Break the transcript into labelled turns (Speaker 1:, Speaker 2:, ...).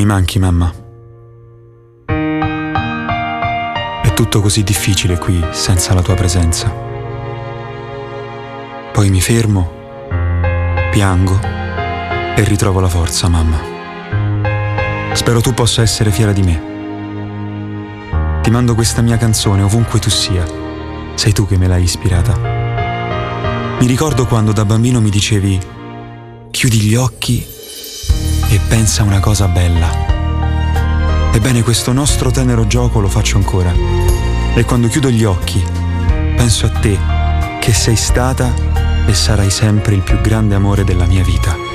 Speaker 1: Mi manchi, mamma. È tutto così difficile qui senza la tua presenza. Poi mi fermo, piango e ritrovo la forza, mamma. Spero tu possa essere fiera di me. Ti mando questa mia canzone ovunque tu sia. Sei tu che me l'hai ispirata. Mi ricordo quando da bambino mi dicevi: chiudi gli occhi e pensa a una cosa bella. Ebbene, questo nostro tenero gioco lo faccio ancora. E quando chiudo gli occhi, penso a te, che sei stata e sarai sempre il più grande amore della mia vita.